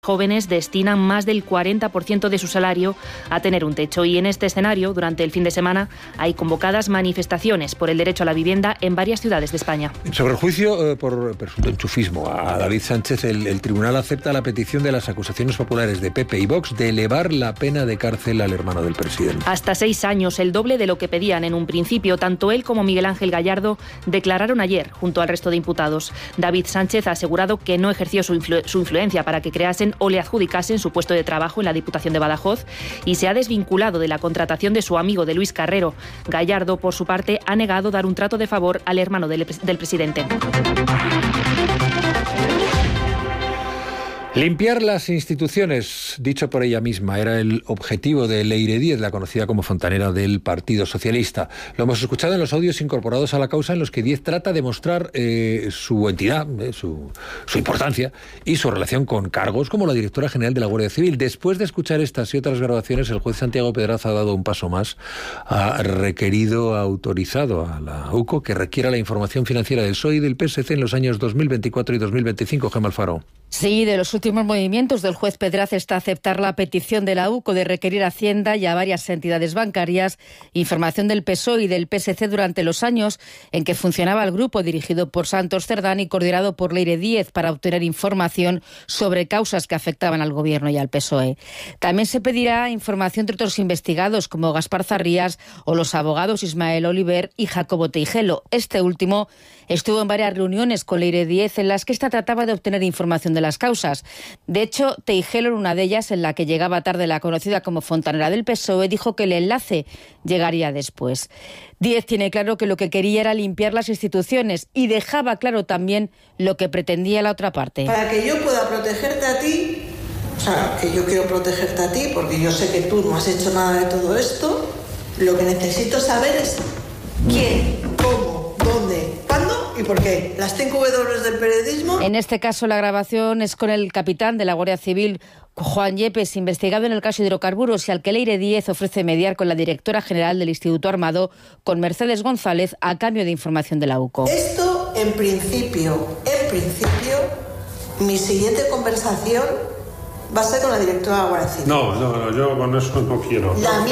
Jóvenes destinan más del 40% de su salario a tener un techo y en este escenario, durante el fin de semana, hay convocadas manifestaciones por el derecho a la vivienda en varias ciudades de España. Sobre el juicio por presunto enchufismo a David Sánchez, el tribunal acepta la petición de las acusaciones populares de PP y Vox de elevar la pena de cárcel al hermano del presidente. Hasta 6 años, el doble de lo que pedían en un principio. Tanto él como Miguel Ángel Gallardo declararon ayer junto al resto de imputados. David Sánchez ha asegurado que no ejerció su influencia para que creasen o le adjudicasen su puesto de trabajo en la Diputación de Badajoz y se ha desvinculado de la contratación de su amigo de Luis Carrero. Gallardo, por su parte, ha negado dar un trato de favor al hermano del presidente. Limpiar las instituciones, dicho por ella misma, era el objetivo de Leire Díez, la conocida como fontanera del Partido Socialista. Lo hemos escuchado en los audios incorporados a la causa en los que Díez trata de mostrar su entidad, su importancia y su relación con cargos como la directora general de la Guardia Civil. Después de escuchar estas y otras grabaciones, el juez Santiago Pedraza ha dado un paso más. Ha autorizado a la UCO que requiera la información financiera del PSOE y del PSC en los años 2024 y 2025. Gemma Alfaro. Sí, de los últimos movimientos del juez Pedraza está aceptar la petición de la UCO de requerir a Hacienda y a varias entidades bancarias información del PSOE y del PSC durante los años en que funcionaba el grupo dirigido por Santos Cerdán y coordinado por Leire Díez para obtener información sobre causas que afectaban al Gobierno y al PSOE. También se pedirá información de otros investigados como Gaspar Zarrías o los abogados Ismael Oliver y Jacobo Teijelo. Este último estuvo en varias reuniones con Leire Díez en las que ésta trataba de obtener información de las causas. De hecho, Teijelo, en una de ellas, en la que llegaba tarde la conocida como fontanera del PSOE, dijo que el enlace llegaría después. Díez tiene claro que lo que quería era limpiar las instituciones y dejaba claro también lo que pretendía la otra parte. Para que yo pueda protegerte a ti, o sea, que yo quiero protegerte a ti, porque yo sé que tú no has hecho nada de todo esto, lo que necesito saber es quién, cómo, dónde, cuándo y por qué. Las 5 W del periodismo. En este caso, la grabación es con el capitán de la Guardia Civil, Juan Yepes, investigado en el caso de hidrocarburos y al que Leire Díez ofrece mediar con la directora general del Instituto Armado, con Mercedes González, a cambio de información de la UCO. Esto, en principio, mi siguiente conversación va a ser con la directora de la Guardia Civil. No, yo con eso no quiero. La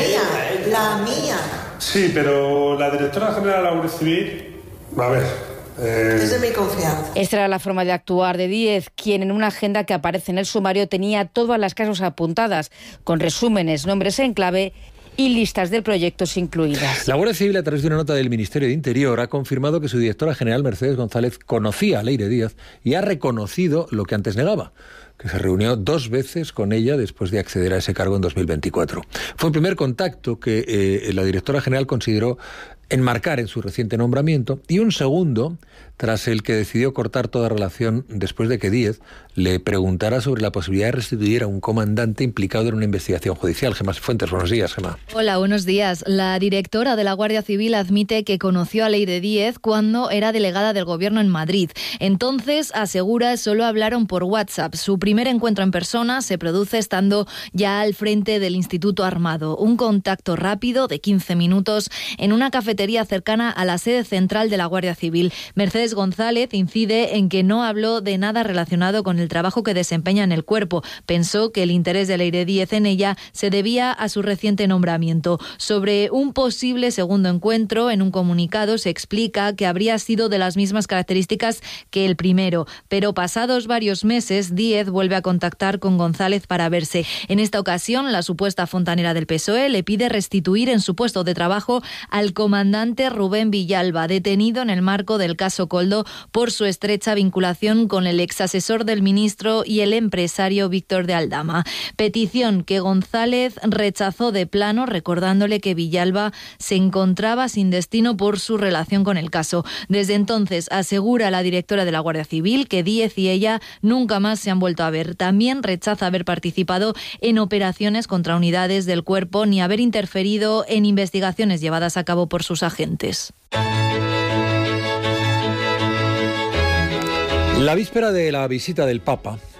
mía. Sí, pero la directora general de la Guardia Civil, a ver... Es de mi confianza. Esta era la forma de actuar de Díez, quien en una agenda que aparece en el sumario tenía todas las causas apuntadas, con resúmenes, nombres en clave y listas de proyectos incluidas. La Guardia Civil, a través de una nota del Ministerio de Interior, ha confirmado que su directora general, Mercedes González, conocía a Leire Díez y ha reconocido lo que antes negaba, que se reunió 2 veces con ella después de acceder a ese cargo en 2024. Fue el primer contacto que la directora general consideró enmarcar en su reciente nombramiento y un segundo tras el que decidió cortar toda relación después de que Díez le preguntara sobre la posibilidad de restituir a un comandante implicado en una investigación judicial. Gemma Fuentes, buenos días, Gemma. Hola, buenos días. La directora de la Guardia Civil admite que conoció a Leire Díez cuando era delegada del Gobierno en Madrid. Entonces, asegura, solo hablaron por WhatsApp. Su primer encuentro en persona se produce estando ya al frente del Instituto Armado. Un contacto rápido de 15 minutos en una cafetería cercana a la sede central de la Guardia Civil. Mercedes González incide en que no habló de nada relacionado con el trabajo que desempeña en el cuerpo. Pensó que el interés de Leire Díez en ella se debía a su reciente nombramiento. Sobre un posible segundo encuentro, en un comunicado se explica que habría sido de las mismas características que el primero, pero pasados varios meses, Díez vuelve a contactar con González para verse. En esta ocasión, la supuesta fontanera del PSOE le pide restituir en su puesto de trabajo al comandante Rubén Villalba, detenido en el marco del caso Coldo por su estrecha vinculación con el exasesor del ministro y el empresario Víctor de Aldama. Petición que González rechazó de plano, recordándole que Villalba se encontraba sin destino por su relación con el caso. Desde entonces, asegura la directora de la Guardia Civil que Díez y ella nunca más se han vuelto a ver. También rechaza haber participado en operaciones contra unidades del cuerpo ni haber interferido en investigaciones llevadas a cabo por sus agentes. La víspera de la visita del Papa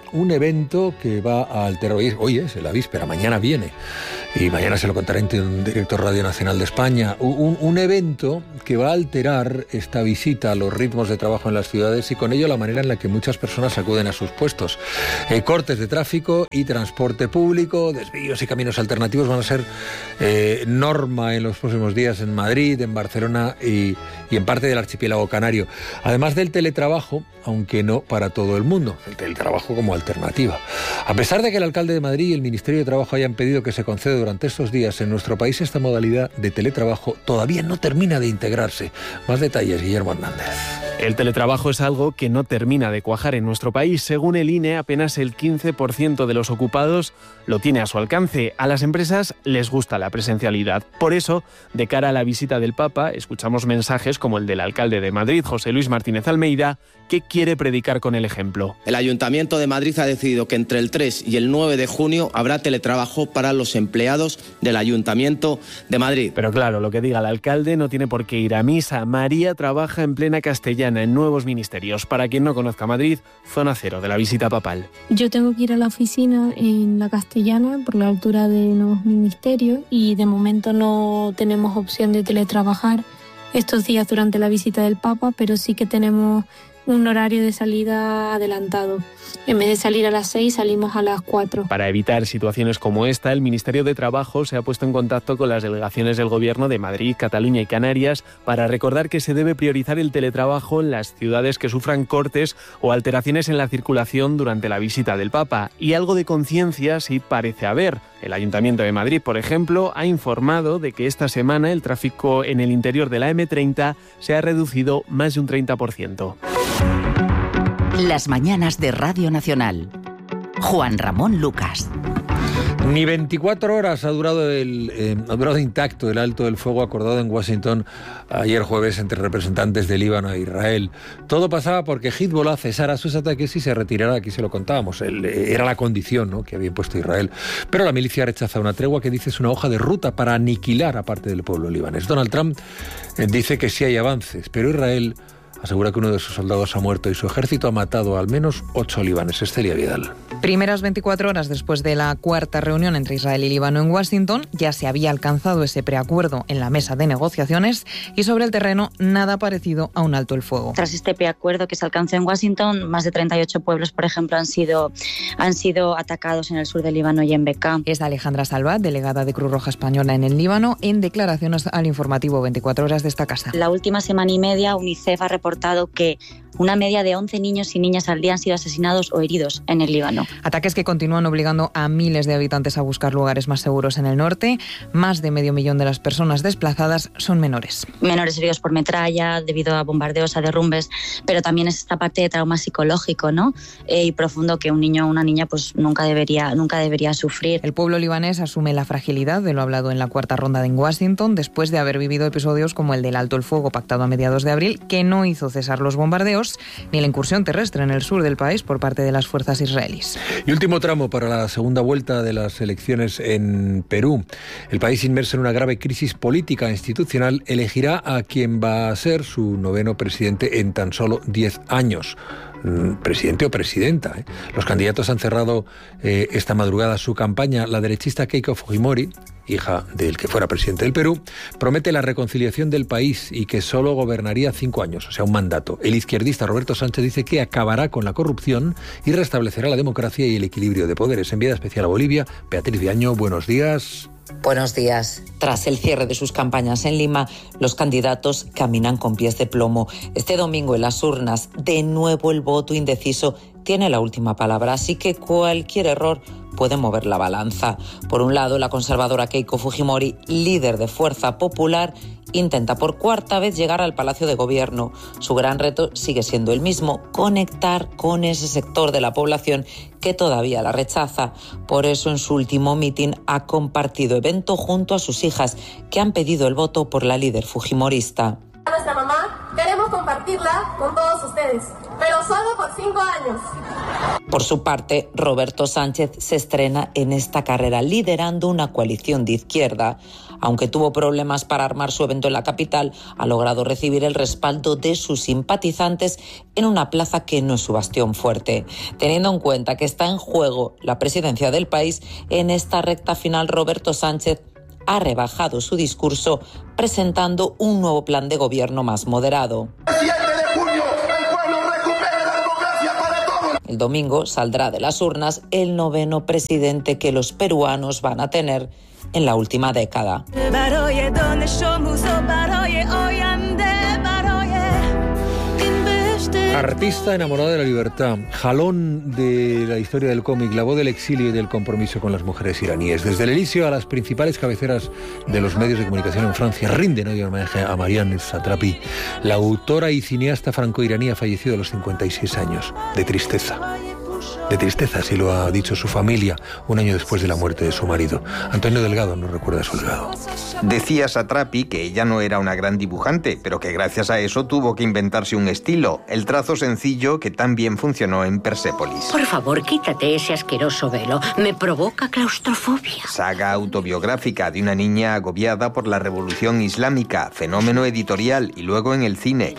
un evento que va a alterar, hoy es la víspera, mañana viene, y mañana se lo contará en directo Radio Nacional de España, un evento que va a alterar esta visita a los ritmos de trabajo en las ciudades y con ello la manera en la que muchas personas acuden a sus puestos. Cortes de tráfico y transporte público, desvíos y caminos alternativos van a ser norma en los próximos días en Madrid, en Barcelona y en parte del archipiélago canario. Además del teletrabajo, aunque no para todo el mundo, el teletrabajo como alternativa. A pesar de que el alcalde de Madrid y el Ministerio de Trabajo hayan pedido que se conceda durante estos días, en nuestro país esta modalidad de teletrabajo todavía no termina de integrarse. Más detalles, Guillermo Hernández. El teletrabajo es algo que no termina de cuajar en nuestro país. Según el INE, apenas el 15% de los ocupados lo tiene a su alcance. A las empresas les gusta la presencialidad. Por eso, de cara a la visita del Papa, escuchamos mensajes como el del alcalde de Madrid, José Luis Martínez Almeida, que quiere predicar con el ejemplo. El Ayuntamiento de Madrid ha decidido que entre el 3 y el 9 de junio habrá teletrabajo para los empleados del Ayuntamiento de Madrid. Pero claro, lo que diga el alcalde no tiene por qué ir a misa. María trabaja en plena Castellana, en nuevos ministerios. Para quien no conozca Madrid, zona cero de la visita papal. Yo tengo que ir a la oficina en la Castellana, por la altura de nuevos ministerios, y de momento no tenemos opción de teletrabajar estos días durante la visita del Papa, pero sí que tenemos un horario de salida adelantado. En vez de salir a las 6, salimos a las 4. Para evitar situaciones como esta, el Ministerio de Trabajo se ha puesto en contacto con las delegaciones del Gobierno de Madrid, Cataluña y Canarias para recordar que se debe priorizar el teletrabajo en las ciudades que sufran cortes o alteraciones en la circulación durante la visita del Papa. Y algo de conciencia sí parece haber. El Ayuntamiento de Madrid, por ejemplo, ha informado de que esta semana el tráfico en el interior de la M30 se ha reducido más de un 30%. Las mañanas de Radio Nacional. Juan Ramón Lucas. Ni 24 horas ha durado intacto el alto del fuego acordado en Washington ayer jueves entre representantes de Líbano e Israel. Todo pasaba porque Hezbollah cesara sus ataques y se retirara, aquí se lo contábamos, era la condición, ¿no?, que había impuesto Israel. Pero la milicia rechaza una tregua que dice es una hoja de ruta para aniquilar a parte del pueblo libanés. Donald Trump dice que sí hay avances, pero Israel asegura que uno de sus soldados ha muerto y su ejército ha matado al menos 8 libaneses. Celia Vidal. Primeras 24 horas después de la cuarta reunión entre Israel y Líbano en Washington, ya se había alcanzado ese preacuerdo en la mesa de negociaciones y sobre el terreno nada parecido a un alto el fuego. Tras este preacuerdo que se alcanzó en Washington, más de 38 pueblos, por ejemplo, han sido atacados en el sur del Líbano y en Bekaa. Es Alejandra Salvat, delegada de Cruz Roja Española en el Líbano, en declaraciones al informativo 24 horas de esta casa. La última semana y media, UNICEF ha reportado que una media de 11 niños y niñas al día han sido asesinados o heridos en el Líbano. Ataques que continúan obligando a miles de habitantes a buscar lugares más seguros en el norte. Más de 500.000 de las personas desplazadas son menores. Menores heridos por metralla, debido a bombardeos, a derrumbes, pero también es esta parte de trauma psicológico, ¿no?, y profundo que un niño o una niña pues nunca debería sufrir. El pueblo libanés asume la fragilidad de lo hablado en la cuarta ronda en Washington, después de haber vivido episodios como el del alto el fuego pactado a mediados de abril, que no hizo cesar los bombardeos ni la incursión terrestre en el sur del país por parte de las fuerzas israelíes. Y último tramo para la segunda vuelta de las elecciones en Perú. El país, inmerso en una grave crisis política e institucional, elegirá a quien va a ser su noveno presidente en tan solo 10 años. Presidente o presidenta. Los candidatos han cerrado esta madrugada su campaña. La derechista Keiko Fujimori, hija del que fuera presidente del Perú, promete la reconciliación del país y que solo gobernaría 5 años, o sea, un mandato. El izquierdista Roberto Sánchez dice que acabará con la corrupción y restablecerá la democracia y el equilibrio de poderes. Enviada especial a Bolivia, Beatriz Viaño, buenos días. Buenos días. Tras el cierre de sus campañas en Lima, los candidatos caminan con pies de plomo. Este domingo en las urnas, de nuevo el voto indeciso tiene la última palabra, así que cualquier error puede mover la balanza. Por un lado, la conservadora Keiko Fujimori, líder de Fuerza Popular, intenta por cuarta vez llegar al Palacio de Gobierno. Su gran reto sigue siendo el mismo: conectar con ese sector de la población que todavía la rechaza. Por eso, en su último mitin ha compartido evento junto a sus hijas, que han pedido el voto por la líder fujimorista. A nuestra mamá queremos compartirla con todos ustedes. pero solo por 5 años. Por su parte, Roberto Sánchez se estrena en esta carrera liderando una coalición de izquierda. Aunque tuvo problemas para armar su evento en la capital, ha logrado recibir el respaldo de sus simpatizantes en una plaza que no es su bastión fuerte. Teniendo en cuenta que está en juego la presidencia del país, en esta recta final Roberto Sánchez ha rebajado su discurso presentando un nuevo plan de gobierno más moderado. El domingo saldrá de las urnas el 9º presidente que los peruanos van a tener en la última década. Artista enamorado de la libertad, jalón de la historia del cómic, la voz del exilio y del compromiso con las mujeres iraníes. Desde el Elíseo a las principales cabeceras de los medios de comunicación en Francia rinden hoy homenaje a Marianne Satrapi. La autora y cineasta franco-iraní ha fallecido a los 56 años, de tristeza. De tristeza, así lo ha dicho su familia, un año después de la muerte de su marido. Antonio Delgado nos recuerda su legado. Decía Satrapi que ella no era una gran dibujante, pero que gracias a eso tuvo que inventarse un estilo, el trazo sencillo que tan bien funcionó en Persépolis. Por favor, quítate ese asqueroso velo. Me provoca claustrofobia. Saga autobiográfica de una niña agobiada por la revolución islámica, fenómeno editorial y luego en el cine.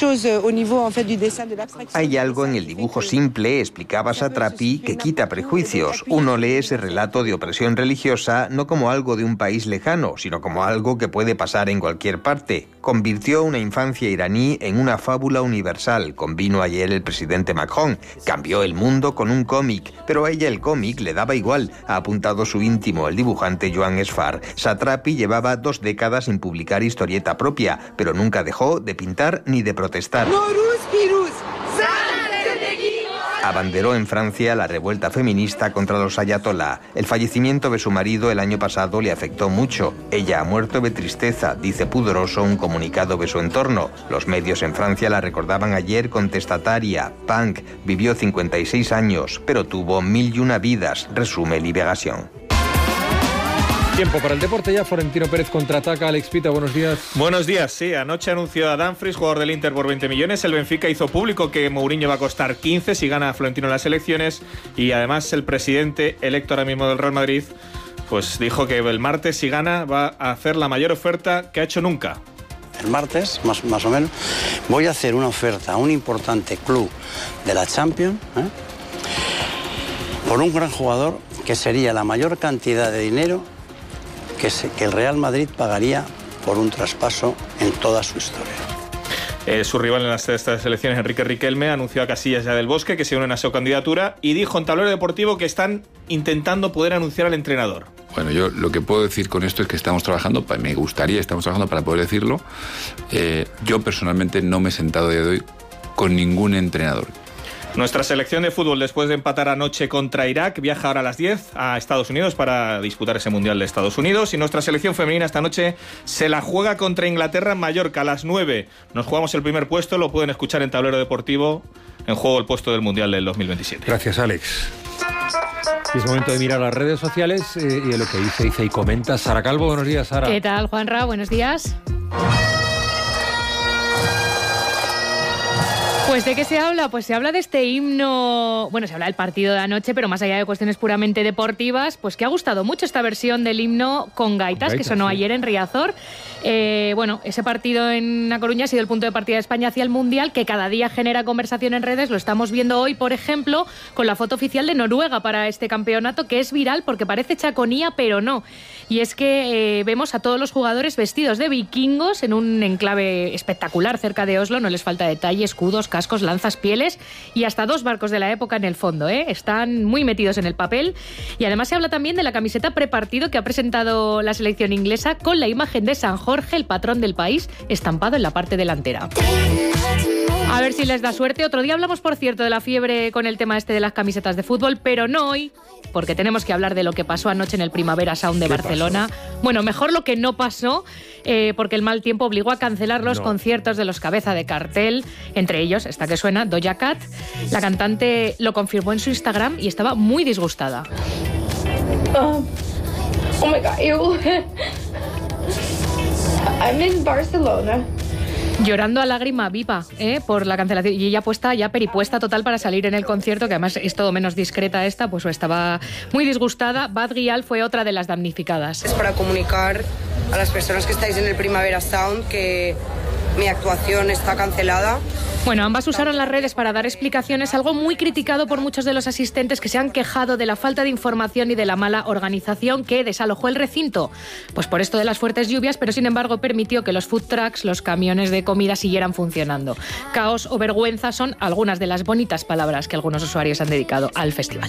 Hay algo en el dibujo simple, explicaba Satrapi, que quita prejuicios. Uno lee ese relato de opresión religiosa no como algo de un país lejano, sino como algo que puede pasar en cualquier parte. Convirtió una infancia iraní en una fábula universal, convino ayer el presidente Macron. Cambió el mundo con un cómic, pero a ella el cómic le daba igual, ha apuntado su íntimo, el dibujante Joan Esfar. Satrapi llevaba 2 décadas sin publicar historieta propia, pero nunca dejó de pintar ni de protestar. Abanderó en Francia la revuelta feminista contra los ayatolá. El fallecimiento de su marido el año pasado le afectó mucho. Ella ha muerto de tristeza, dice pudoroso un comunicado de su entorno. Los medios en Francia la recordaban ayer contestataria, punk, vivió 56 años, pero tuvo 1001 vidas, resume Liberación. Tiempo para el deporte ya. Florentino Pérez contraataca. Alex Pita, buenos días. Buenos días, sí. Anoche anunció a Dumfries, jugador del Inter, por 20 millones. El Benfica hizo público que Mourinho va a costar 15 si gana a Florentino en las elecciones. Y además el presidente electo ahora mismo del Real Madrid pues dijo que el martes, si gana, va a hacer la mayor oferta que ha hecho nunca. El martes, más o menos, voy a hacer una oferta a un importante club de la Champions, por un gran jugador que sería la mayor cantidad de dinero que el Real Madrid pagaría por un traspaso en toda su historia. Su rival en estas elecciones, Enrique Riquelme, anunció a Casillas y a Del Bosque que se unen a su candidatura y dijo en Tablero Deportivo que están intentando poder anunciar al entrenador. Bueno, yo lo que puedo decir con esto es que estamos trabajando para poder decirlo. Yo personalmente no me he sentado de hoy con ningún entrenador. Nuestra selección de fútbol, después de empatar anoche contra Irak, viaja ahora a las 10 a Estados Unidos para disputar ese Mundial de Estados Unidos. Y nuestra selección femenina esta noche se la juega contra Inglaterra en Mallorca a las 9. Nos jugamos el primer puesto, lo pueden escuchar en Tablero Deportivo, en juego el puesto del Mundial del 2027. Gracias, Alex. Y es momento de mirar las redes sociales y lo que dice y comenta Sara Calvo. Buenos días, Sara. ¿Qué tal, Juanra? Buenos días. Pues ¿de qué se habla? Pues se habla de este himno, bueno, se habla del partido de anoche, pero más allá de cuestiones puramente deportivas, pues que ha gustado mucho esta versión del himno con gaitas, que sonó ayer en Riazor. Bueno, ese partido en A Coruña ha sido el punto de partida de España hacia el Mundial, que cada día genera conversación en redes. Lo estamos viendo hoy, por ejemplo, con la foto oficial de Noruega para este campeonato, que es viral porque parece chaconía, pero no. Y es que vemos a todos los jugadores vestidos de vikingos en un enclave espectacular cerca de Oslo. No les falta detalle, escudos, cascos, lanzas, pieles y hasta 2 barcos de la época en el fondo, ¿eh? Están muy metidos en el papel. Y además se habla también de la camiseta prepartido que ha presentado la selección inglesa con la imagen de San Jorge, el patrón del país, estampado en la parte delantera. A ver si les da suerte. Otro día hablamos, por cierto, de la fiebre con el tema este de las camisetas de fútbol, pero no hoy, porque tenemos que hablar de lo que pasó anoche en el Primavera Sound de Barcelona. Pasó? Bueno, mejor lo que no pasó, porque el mal tiempo obligó a cancelar los conciertos de los cabeza de cartel, entre ellos esta que suena, Doja Cat. La cantante lo confirmó en su Instagram y estaba muy disgustada. Oh my God, I'm in Barcelona Llorando a lágrima viva por la cancelación. Y ella puesta, ya peripuesta total para salir en el concierto, que además es todo menos discreta esta, pues estaba muy disgustada. Bad Gyal fue otra de las damnificadas. Es para comunicar a las personas que estáis en el Primavera Sound que mi actuación está cancelada. Bueno, ambas usaron las redes para dar explicaciones, algo muy criticado por muchos de los asistentes que se han quejado de la falta de información y de la mala organización que desalojó el recinto. Pues por esto de las fuertes lluvias, pero sin embargo permitió que los food trucks, los camiones de comida, siguieran funcionando. Caos o vergüenza son algunas de las bonitas palabras que algunos usuarios han dedicado al festival.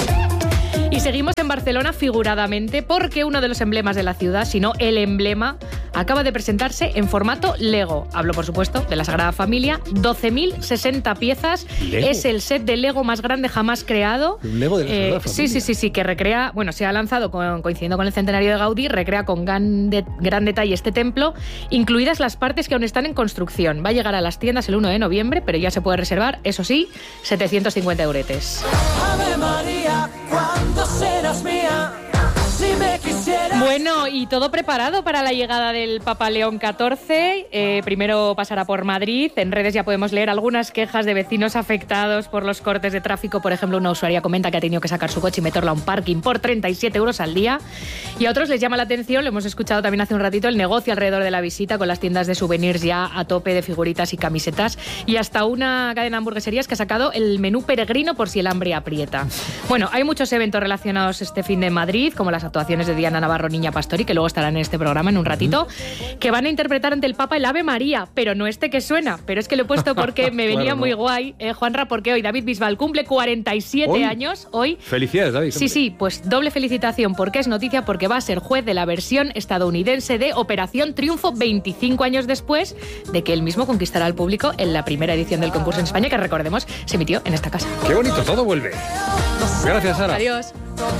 Y seguimos en Barcelona figuradamente porque uno de los emblemas de la ciudad, si no el emblema, acaba de presentarse en formato Lego. Hablo, por supuesto, de la Sagrada Familia. 12.060 piezas. ¿Lego? Es el set de Lego más grande jamás creado. ¿Un Lego de la Sagrada Familia? Sí, que recrea, bueno, se ha lanzado coincidiendo con el centenario de Gaudí, recrea con gran detalle este templo, incluidas las partes que aún están en construcción. Va a llegar a las tiendas el 1 de noviembre, pero ya se puede reservar, eso sí, 750 euretes. Ave María, ¿cuándo serás mía? Si me quisieras... Bueno, y todo preparado para la llegada del Papa León XIV. Primero pasará por Madrid. En redes ya podemos leer algunas quejas de vecinos afectados por los cortes de tráfico. Por ejemplo, una usuaria comenta que ha tenido que sacar su coche y meterlo a un parking por 37 euros al día. Y a otros les llama la atención, lo hemos escuchado también hace un ratito, el negocio alrededor de la visita, con las tiendas de souvenirs ya a tope de figuritas y camisetas. Y hasta una cadena de hamburgueserías que ha sacado el menú peregrino por si el hambre aprieta. Bueno, hay muchos eventos relacionados este fin de Madrid, como las actuaciones de Diana Navarro, Niña Pastori, que luego estarán en este programa en un ratito, que van a interpretar ante el Papa el Ave María, pero no este que suena, pero es que lo he puesto porque me venía muy guay, Juanra, porque hoy David Bisbal cumple 47 años, hoy. Felicidades, David. Sí, pues doble felicitación, porque es noticia, porque va a ser juez de la versión estadounidense de Operación Triunfo 25 años después de que él mismo conquistara al público en la primera edición del concurso en España, que recordemos, se emitió en esta casa. Qué bonito, todo vuelve. Gracias, Sara. Adiós.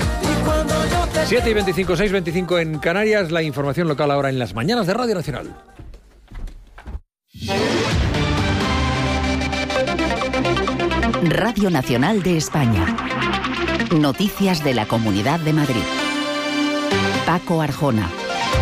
7:25, 6:25 en Canarias, la información local ahora en las mañanas de Radio Nacional. Radio Nacional de España. Noticias de la Comunidad de Madrid. Paco Arjona.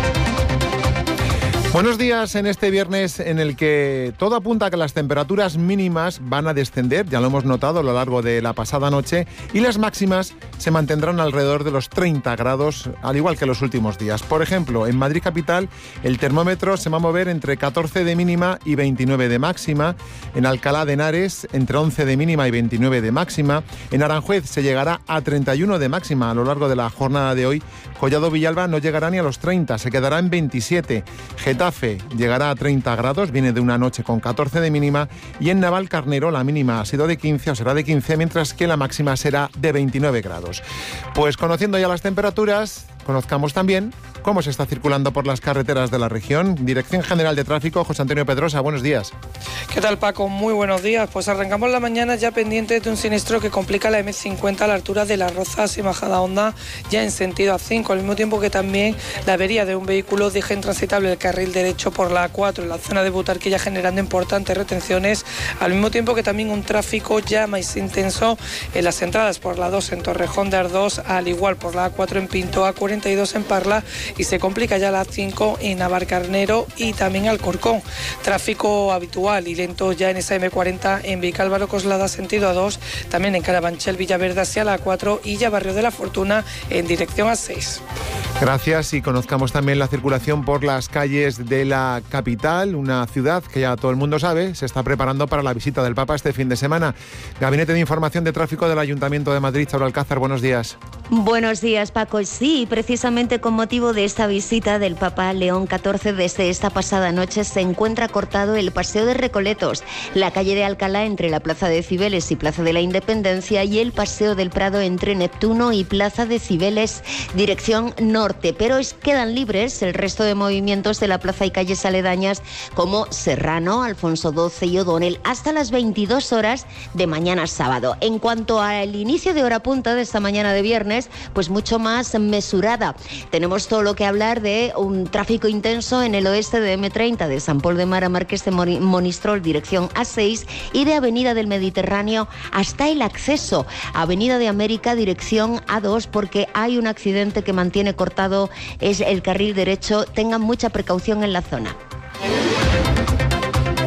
Buenos días en este viernes en el que todo apunta a que las temperaturas mínimas van a descender, ya lo hemos notado a lo largo de la pasada noche, y las máximas se mantendrán alrededor de los 30 grados, al igual que los últimos días. Por ejemplo, en Madrid capital el termómetro se va a mover entre 14 de mínima y 29 de máxima, en Alcalá de Henares entre 11 de mínima y 29 de máxima, en Aranjuez se llegará a 31 de máxima a lo largo de la jornada de hoy, Collado Villalba no llegará ni a los 30, se quedará en 27, Getafe llegará a 30 grados, viene de una noche con 14 de mínima, y en Navalcarnero la mínima ha sido de 15 o será de 15, mientras que la máxima será de 29 grados. Pues conociendo ya las temperaturas, conozcamos también cómo se está circulando por las carreteras de la región. Dirección General de Tráfico, José Antonio Pedrosa, buenos días. ¿Qué tal, Paco? Muy buenos días. Pues arrancamos la mañana ya pendiente de un siniestro que complica la M50 a la altura de Las Rozas y Majadahonda, ya en sentido A5, al mismo tiempo que también la avería de un vehículo deja intransitable el carril derecho por la A4 en la zona de Butarquilla, generando importantes retenciones, al mismo tiempo que también un tráfico ya más intenso en las entradas por la 2 en Torrejón de Ardós, al igual por la A4 en Pinto, A42 en Parla, y se complica ya la A5 en Navalcarnero y también Alcorcón. Tráfico habitual y lento ya en esa M40 en Vicálvaro Coslada sentido A2, también en Carabanchel Villaverde hacia la A4 y ya Barrio de la Fortuna en dirección A6. Gracias, y conozcamos también la circulación por las calles de la capital, una ciudad que ya todo el mundo sabe, se está preparando para la visita del Papa este fin de semana. Gabinete de Información de Tráfico del Ayuntamiento de Madrid, Charo Alcázar, buenos días. Buenos días, Paco. Sí, precisamente con motivo de esta visita del Papa León XIV, desde esta pasada noche se encuentra cortado el Paseo de Recoletos, la calle de Alcalá entre la Plaza de Cibeles y Plaza de la Independencia, y el Paseo del Prado entre Neptuno y Plaza de Cibeles, dirección norte. Pero quedan libres el resto de movimientos de la plaza y calles aledañas, como Serrano, Alfonso XII y O'Donnell, hasta las 22 horas de mañana sábado. En cuanto al inicio de hora punta de esta mañana de viernes, pues mucho más mesurada. Tenemos todo lo que hablar de un tráfico intenso en el oeste de M30, de Sant Pol de Mar a Marqués de Monistrol, dirección A6, y de Avenida del Mediterráneo hasta el acceso a Avenida de América, dirección A2, porque hay un accidente que mantiene cortado es el carril derecho. Tengan mucha precaución en la zona.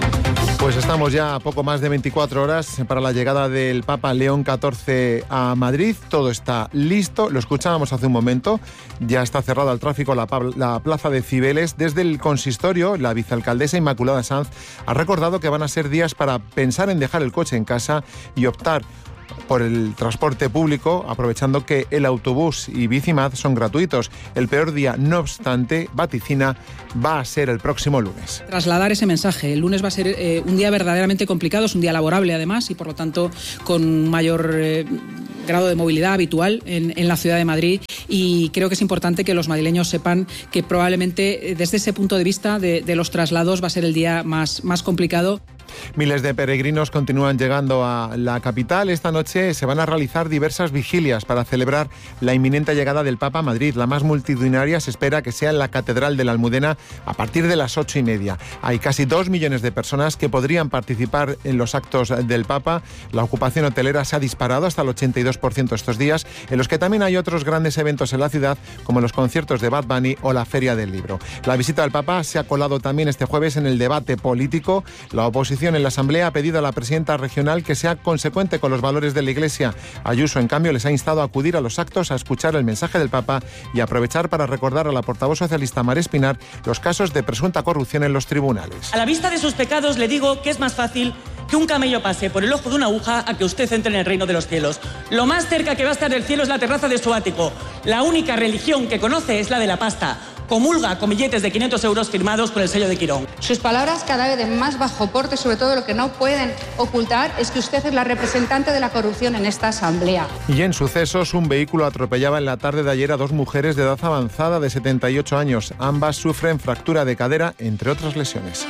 Pues estamos ya a poco más de 24 horas para la llegada del Papa León XIV a Madrid. Todo está listo, lo escuchábamos hace un momento. Ya está cerrado al tráfico la plaza de Cibeles. Desde el consistorio, la vicealcaldesa Inmaculada Sanz ha recordado que van a ser días para pensar en dejar el coche en casa y optar por el transporte público, aprovechando que el autobús y Bicimad son gratuitos. El peor día, no obstante, vaticina, va a ser el próximo lunes. Trasladar ese mensaje. El lunes va a ser un día verdaderamente complicado, es un día laborable además y por lo tanto con mayor grado de movilidad habitual en la ciudad de Madrid, y creo que es importante que los madrileños sepan que probablemente desde ese punto de vista de los traslados va a ser el día más complicado. Miles de peregrinos continúan llegando a la capital. Esta noche se van a realizar diversas vigilias para celebrar la inminente llegada del Papa a Madrid. La más multitudinaria se espera que sea en la Catedral de la Almudena a partir de las 8:30. Hay casi 2 millones de personas que podrían participar en los actos del Papa. La ocupación hotelera se ha disparado hasta el 82% estos días, en los que también hay otros grandes eventos en la ciudad, como los conciertos de Bad Bunny o la Feria del Libro. La visita del Papa se ha colado también este jueves en el debate político. La oposición en la Asamblea ha pedido a la presidenta regional que sea consecuente con los valores de la Iglesia. Ayuso, en cambio, les ha instado a acudir a los actos, a escuchar el mensaje del Papa y aprovechar para recordar a la portavoz socialista Mar Espinar los casos de presunta corrupción en los tribunales. A la vista de sus pecados le digo que es más fácil que un camello pase por el ojo de una aguja a que usted entre en el reino de los cielos. Lo más cerca que va a estar del cielo es la terraza de su ático. La única religión que conoce es la de la pasta. Comulga con billetes de 500 euros firmados con el sello de Quirón. Sus palabras cada vez de más bajo porte, sobre todo lo que no pueden ocultar es que usted es la representante de la corrupción en esta asamblea. Y en sucesos, un vehículo atropellaba en la tarde de ayer a 2 mujeres de edad avanzada de 78 años. Ambas sufren fractura de cadera, entre otras lesiones.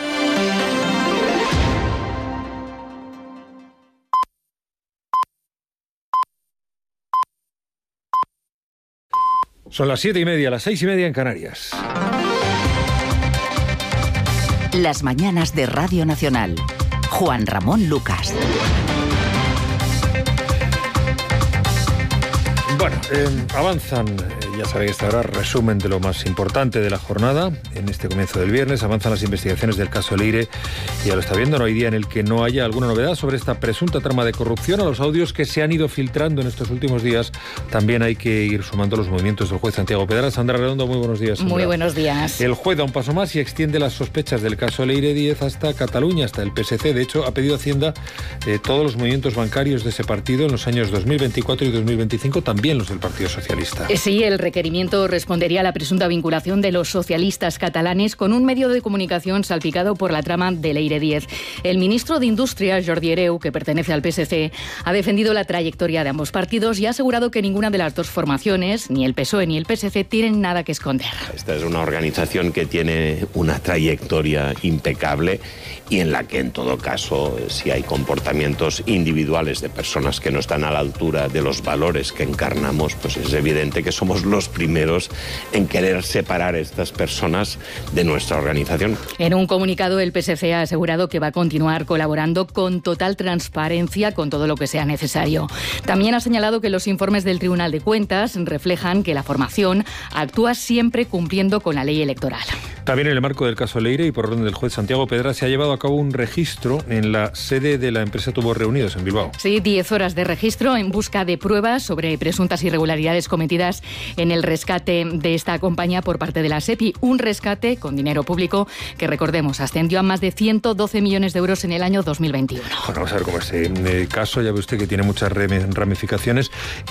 Son las 7:30, las 6:30 en Canarias. Las mañanas de Radio Nacional. Juan Ramón Lucas. Bueno, avanzan, ya sabéis, esta hora resumen de lo más importante de la jornada. En este comienzo del viernes avanzan las investigaciones del caso Leire. Ya lo está viendo, no hay día en el que no haya alguna novedad sobre esta presunta trama de corrupción. A los audios que se han ido filtrando en estos últimos días también hay que ir sumando los movimientos del juez Santiago Pedraz. Sandra Redondo, muy buenos días. Sandra. Muy buenos días. El juez da un paso más y extiende las sospechas del caso Leire 10 hasta Cataluña, hasta el PSC. De hecho, ha pedido a Hacienda todos los movimientos bancarios de ese partido en los años 2024 y 2025, también los del Partido Socialista. Sí, el requerimiento respondería a la presunta vinculación de los socialistas catalanes con un medio de comunicación salpicado por la trama de Leire 10. El ministro de Industria, Jordi Hereu, que pertenece al PSC, ha defendido la trayectoria de ambos partidos y ha asegurado que ninguna de las dos formaciones, ni el PSOE ni el PSC, tienen nada que esconder. Esta es una organización que tiene una trayectoria impecable y en la que, en todo caso, si hay comportamientos individuales de personas que no están a la altura de los valores que encarnamos, pues es evidente que somos los primeros en querer separar a estas personas de nuestra organización. En un comunicado, el PSC ha asegurado que va a continuar colaborando con total transparencia con todo lo que sea necesario. También ha señalado que los informes del Tribunal de Cuentas reflejan que la formación actúa siempre cumpliendo con la ley electoral. También en el marco del caso Leire y por orden del juez Santiago Pedraz se ha llevado a cabo un registro en la sede de la empresa Tubos Reunidos en Bilbao. Sí, 10 horas de registro en busca de pruebas sobre presuntas irregularidades cometidas en el rescate de esta compañía por parte de la SEPI. Un rescate con dinero público que, recordemos, ascendió a más de 112 millones de euros en el año 2021. Bueno, vamos a ver cómo es el caso. Ya ve usted que tiene muchas ramificaciones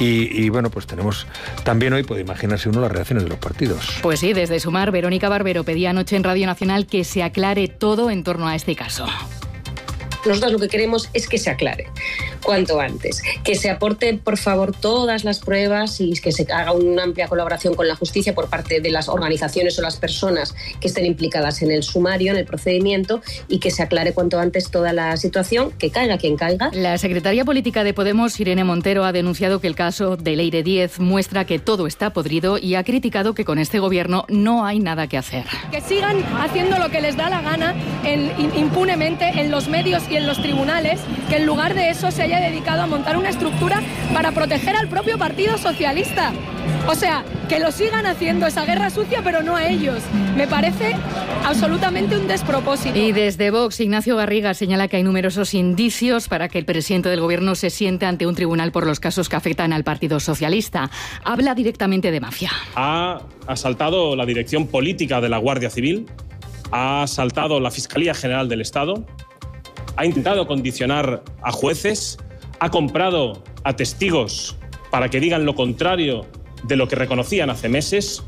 y bueno, pues tenemos también hoy, puede imaginarse uno, las reacciones de los partidos. Pues sí, desde Sumar, Verónica Barbero pedía anoche en Radio Nacional que se aclare todo en torno a este caso. Nosotros lo que queremos es que se aclare cuanto antes, que se aporten, por favor, todas las pruebas y que se haga una amplia colaboración con la justicia por parte de las organizaciones o las personas que estén implicadas en el sumario, en el procedimiento, y que se aclare cuanto antes toda la situación, que caiga quien caiga. La secretaria política de Podemos, Irene Montero, ha denunciado que el caso de Leire 10 muestra que todo está podrido y ha criticado que con este gobierno no hay nada que hacer. Que sigan haciendo lo que les da la gana impunemente en los medios y en los tribunales, que en lugar de eso se haya haya dedicado a montar una estructura para proteger al propio Partido Socialista. O sea, que lo sigan haciendo esa guerra sucia, pero no a ellos. Me parece absolutamente un despropósito. Y desde Vox, Ignacio Garriga señala que hay numerosos indicios para que el presidente del Gobierno se siente ante un tribunal por los casos que afectan al Partido Socialista. Habla directamente de mafia. Ha asaltado la dirección política de la Guardia Civil, ha asaltado la Fiscalía General del Estado, ha intentado condicionar a jueces, ha comprado a testigos para que digan lo contrario de lo que reconocían hace meses.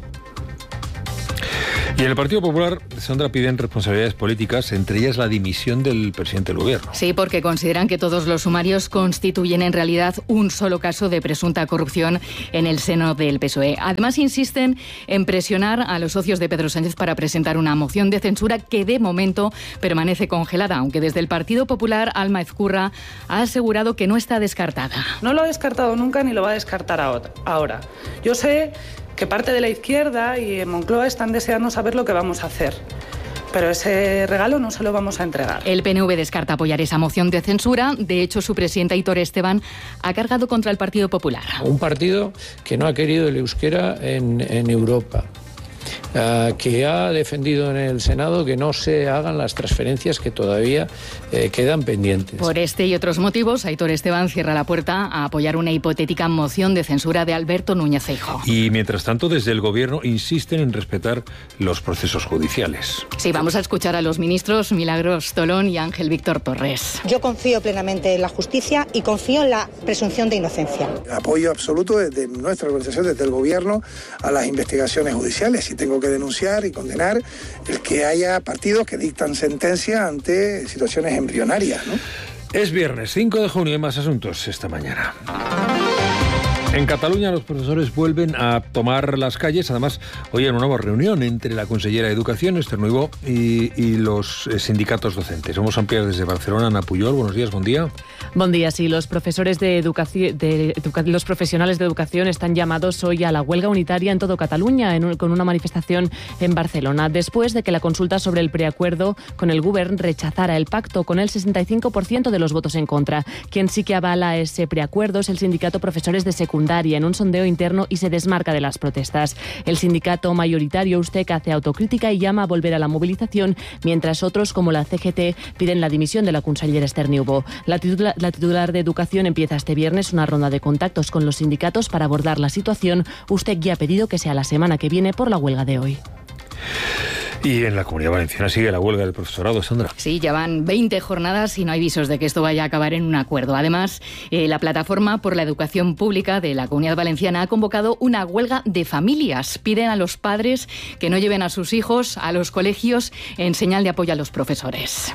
Y en el Partido Popular, Sandra, piden responsabilidades políticas, entre ellas la dimisión del presidente del Gobierno. Sí, porque consideran que todos los sumarios constituyen en realidad un solo caso de presunta corrupción en el seno del PSOE. Además, insisten en presionar a los socios de Pedro Sánchez para presentar una moción de censura que de momento permanece congelada, aunque desde el Partido Popular, Alma Ezcurra ha asegurado que no está descartada. No lo ha descartado nunca ni lo va a descartar ahora. Yo sé que parte de la izquierda y en Moncloa están deseando saber lo que vamos a hacer. Pero ese regalo no se lo vamos a entregar. El PNV descarta apoyar esa moción de censura. De hecho, su presidente Aitor Esteban ha cargado contra el Partido Popular. Un partido que no ha querido el euskera en Europa. Que ha defendido en el Senado que no se hagan las transferencias que todavía quedan pendientes. Por este y otros motivos, Aitor Esteban cierra la puerta a apoyar una hipotética moción de censura de Alberto Núñez Feijóo. Y mientras tanto, desde el Gobierno insisten en respetar los procesos judiciales. Sí, vamos a escuchar a los ministros Milagros Tolón y Ángel Víctor Torres. Yo confío plenamente en la justicia y confío en la presunción de inocencia. Apoyo absoluto desde nuestra organización, desde el Gobierno, a las investigaciones judiciales. Y tengo que denunciar y condenar el que haya partidos que dictan sentencia ante situaciones embrionarias, ¿no? Es viernes 5 de junio y más asuntos esta mañana. En Cataluña los profesores vuelven a tomar las calles. Además, hoy hay una nueva reunión entre la consellera de Educación, Esther Nuibó, y los sindicatos docentes. Vamos a ampliar desde Barcelona. Ana Puyol, buenos días, buen día. Buen día, sí. Los profesores los profesionales de educación están llamados hoy a la huelga unitaria en todo Cataluña, con una manifestación en Barcelona, después de que la consulta sobre el preacuerdo con el Govern rechazara el pacto con el 65% de los votos en contra. Quien sí que avala ese preacuerdo es el sindicato Profesores de Secundaria, en un sondeo interno, y se desmarca de las protestas. El sindicato mayoritario USTEC hace autocrítica y llama a volver a la movilización, mientras otros, como la CGT, piden la dimisión de la consellera Esther Niubó. La titular de Educación empieza este viernes una ronda de contactos con los sindicatos para abordar la situación. USTEC ya ha pedido que sea la semana que viene por la huelga de hoy. Y en la Comunidad Valenciana sigue la huelga del profesorado, Sandra. Sí, ya van 20 jornadas y no hay visos de que esto vaya a acabar en un acuerdo. Además, la Plataforma por la Educación Pública de la Comunidad Valenciana ha convocado una huelga de familias. Piden a los padres que no lleven a sus hijos a los colegios en señal de apoyo a los profesores.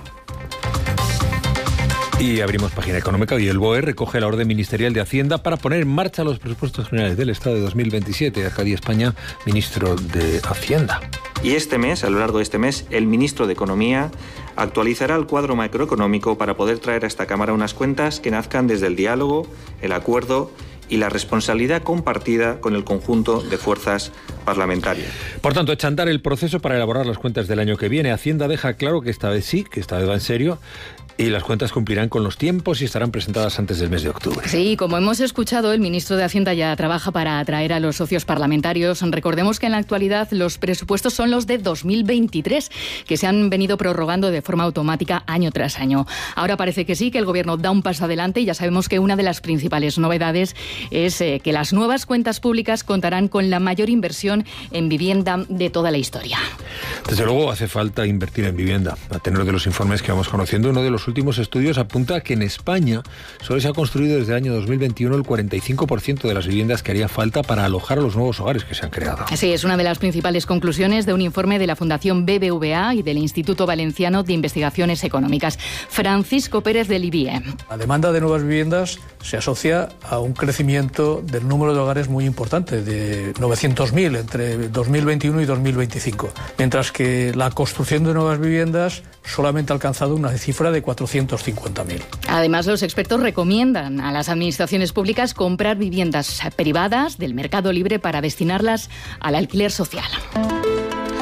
Y abrimos página económica y el BOE recoge la orden ministerial de Hacienda para poner en marcha los presupuestos generales del Estado de 2027. Arcadio España, ministro de Hacienda. Y este mes, a lo largo de este mes, el ministro de Economía actualizará el cuadro macroeconómico para poder traer a esta Cámara unas cuentas que nazcan desde el diálogo, el acuerdo y la responsabilidad compartida con el conjunto de fuerzas parlamentarias. Por tanto, echar a andar el proceso para elaborar las cuentas del año que viene. Hacienda deja claro que esta vez sí, que esta vez va en serio, y las cuentas cumplirán con los tiempos y estarán presentadas antes del mes de octubre. Sí, como hemos escuchado, el ministro de Hacienda ya trabaja para atraer a los socios parlamentarios. Recordemos que en la actualidad los presupuestos son los de 2023, que se han venido prorrogando de forma automática año tras año. Ahora parece que sí, que el Gobierno da un paso adelante, y ya sabemos que una de las principales novedades es que las nuevas cuentas públicas contarán con la mayor inversión en vivienda de toda la historia. Desde luego hace falta invertir en vivienda. A tenor de los informes que vamos conociendo, uno de los últimos estudios apunta que en España solo se ha construido desde el año 2021 el 45% de las viviendas que haría falta para alojar a los nuevos hogares que se han creado. Sí, es una de las principales conclusiones de un informe de la Fundación BBVA y del Instituto Valenciano de Investigaciones Económicas. Francisco Pérez del IBIE. La demanda de nuevas viviendas se asocia a un crecimiento del número de hogares muy importante, de 900.000 entre 2021 y 2025, mientras que la construcción de nuevas viviendas solamente ha alcanzado una cifra de 450.000. Además, los expertos recomiendan a las administraciones públicas comprar viviendas privadas del mercado libre para destinarlas al alquiler social.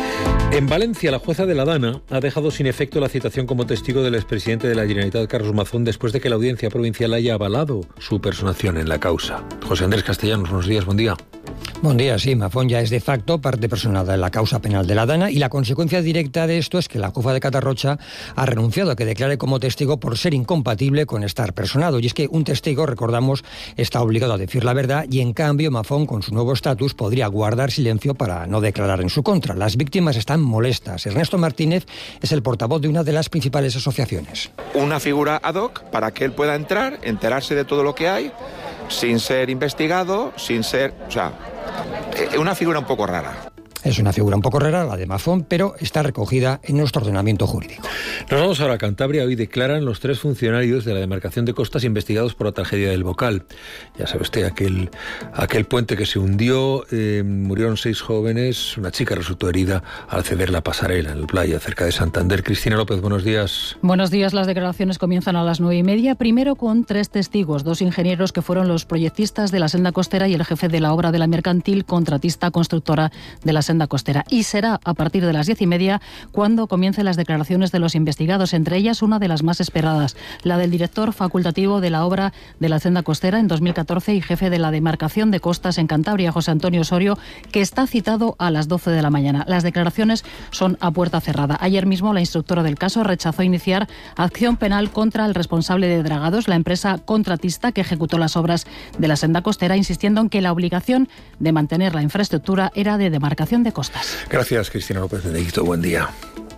En Valencia, la jueza de la Dana ha dejado sin efecto la citación como testigo del expresidente de la Generalitat, Carlos Mazón, después de que la audiencia provincial haya avalado su personación en la causa. José Andrés Castellanos, buenos días, buen día. Buen día, sí, Mazón ya es de facto parte personada en la causa penal de la Dana y la consecuencia directa de esto es que la jueza de Catarrocha ha renunciado a que declare como testigo por ser incompatible con estar personado. Y es que un testigo, recordamos, está obligado a decir la verdad y en cambio Mazón, con su nuevo estatus, podría guardar silencio para no declarar en su contra. Las víctimas están molestas. Ernesto Martínez es el portavoz de una de las principales asociaciones. Una figura ad hoc para que él pueda entrar, enterarse de todo lo que hay, sin ser investigado, sin ser... O sea, una figura un poco rara. Es una figura un poco rara, la de Mazón, pero está recogida en nuestro ordenamiento jurídico. Nos vamos ahora a Cantabria. Hoy declaran los 3 funcionarios de la demarcación de costas investigados por la tragedia del Bocal. Ya sabe usted, aquel puente que se hundió, murieron 6 jóvenes, una chica resultó herida al ceder la pasarela en la playa cerca de Santander. Cristina López, buenos días. Buenos días, las declaraciones comienzan a las 9:30, primero con 3 testigos, 2 ingenieros que fueron los proyectistas de la senda costera y el jefe de la obra de la mercantil contratista constructora de la senda costera. Y será a partir de las 10:30 cuando comiencen las declaraciones de los investigados, entre ellas una de las más esperadas, la del director facultativo de la obra de la senda costera en 2014 y jefe de la demarcación de costas en Cantabria, José Antonio Osorio, que está citado a las 12 de la mañana. Las declaraciones son a puerta cerrada. Ayer mismo la instructora del caso rechazó iniciar acción penal contra el responsable de Dragados, la empresa contratista que ejecutó las obras de la senda costera, insistiendo en que la obligación de mantener la infraestructura era de demarcación de costas. Gracias, Cristina López de Neguito. Buen día.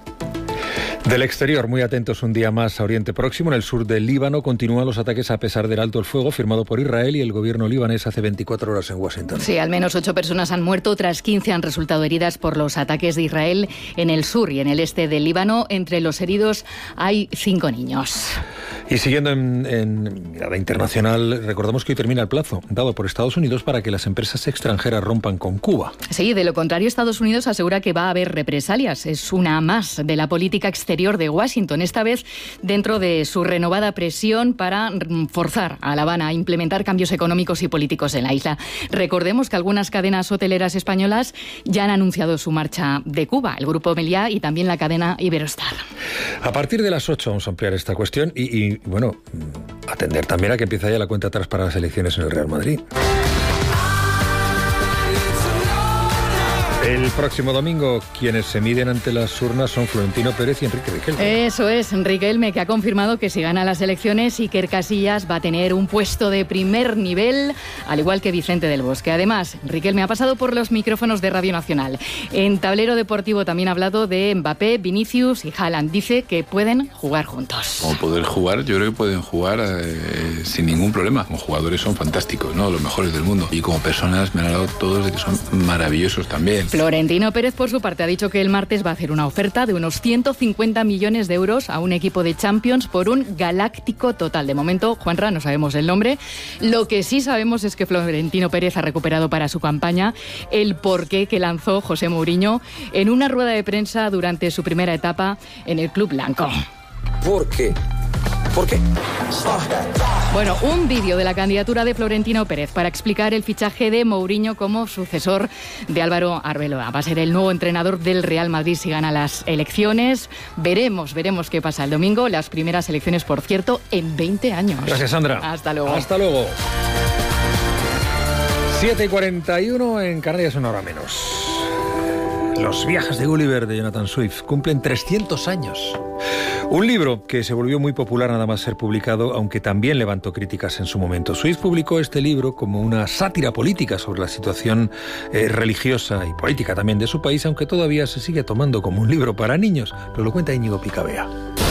Del exterior, muy atentos un día más a Oriente Próximo. En el sur del Líbano continúan los ataques a pesar del alto el fuego firmado por Israel y el gobierno libanés hace 24 horas en Washington. Sí, al menos 8 personas han muerto, otras 15 han resultado heridas por los ataques de Israel en el sur y en el este del Líbano. Entre los heridos hay 5 niños. Y siguiendo en mirada internacional, recordamos que hoy termina el plazo dado por Estados Unidos para que las empresas extranjeras rompan con Cuba. Sí, de lo contrario, Estados Unidos asegura que va a haber represalias. Es una más de la política exterior de Washington, esta vez dentro de su renovada presión para forzar a La Habana a implementar cambios económicos y políticos en la isla. Recordemos que algunas cadenas hoteleras españolas ya han anunciado su marcha de Cuba, el Grupo Meliá y también la cadena Iberostar. A partir de las 8 vamos a ampliar esta cuestión y bueno, atender también a que empieza ya la cuenta atrás para las elecciones en el Real Madrid. El próximo domingo, quienes se miden ante las urnas son Florentino Pérez y Enrique Riquelme. Eso es, Riquelme, que ha confirmado que si gana las elecciones, Iker Casillas va a tener un puesto de primer nivel, al igual que Vicente del Bosque. Además, Riquelme ha pasado por los micrófonos de Radio Nacional. En Tablero Deportivo también ha hablado de Mbappé, Vinicius y Haaland. Dice que pueden jugar juntos. Como poder jugar, yo creo que pueden jugar sin ningún problema. Como jugadores son fantásticos, ¿no? Los mejores del mundo. Y como personas me han hablado todos de que son maravillosos también. Florentino Pérez, por su parte, ha dicho que el martes va a hacer una oferta de unos 150 millones de euros a un equipo de Champions por un galáctico total. De momento, Juanra, no sabemos el nombre. Lo que sí sabemos es que Florentino Pérez ha recuperado para su campaña el porqué que lanzó José Mourinho en una rueda de prensa durante su primera etapa en el Club Blanco. ¿Por qué? ¿Por qué? Bueno, un vídeo de la candidatura de Florentino Pérez para explicar el fichaje de Mourinho como sucesor de Álvaro Arbeloa. Va a ser el nuevo entrenador del Real Madrid si gana las elecciones. Veremos qué pasa el domingo. Las primeras elecciones, por cierto, en 20 años. Gracias, Sandra. Hasta luego. Hasta luego. 7:41 en Canarias, una hora menos. Los viajes de Gulliver de Jonathan Swift cumplen 300 años. Un libro que se volvió muy popular nada más ser publicado, aunque también levantó críticas en su momento. Swift publicó este libro como una sátira política sobre la situación religiosa y política también de su país, aunque todavía se sigue tomando como un libro para niños. Pero lo cuenta Íñigo Picabea.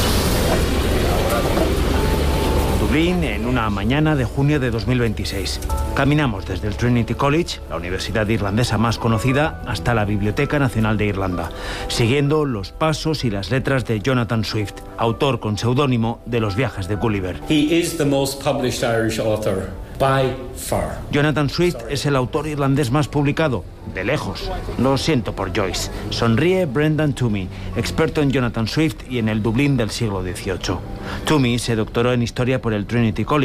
Dublín en una mañana de junio de 2026. Caminamos desde el Trinity College, la universidad irlandesa más conocida, hasta la Biblioteca Nacional de Irlanda, siguiendo los pasos y las letras de Jonathan Swift, autor con seudónimo de Los viajes de Gulliver. He is the most published Irish author by far. Jonathan Swift es el autor irlandés más publicado, de lejos. Lo siento por Joyce. Sonríe Brendan Toomey, experto en Jonathan Swift y en el Dublín del siglo XVIII. Toomey se doctoró en Historia por el Trinity College.